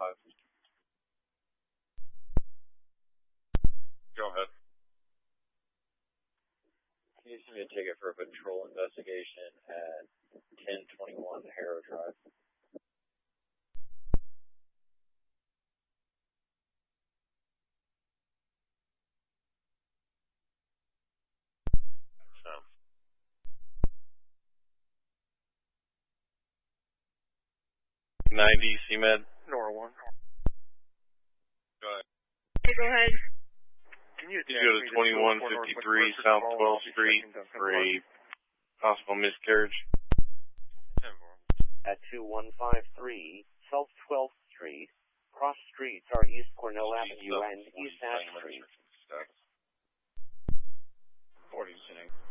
5. Go ahead. Can you send me a ticket for a patrol investigation at 1021 Harrow Drive? So. 90 CMed. Nora 1. Go ahead. Okay, go ahead. Can you go to 2153 South 12th Street for a possible miscarriage? At 2153 South 12th Street, cross streets are East Cornell Avenue and East Ash Street. 40 listening.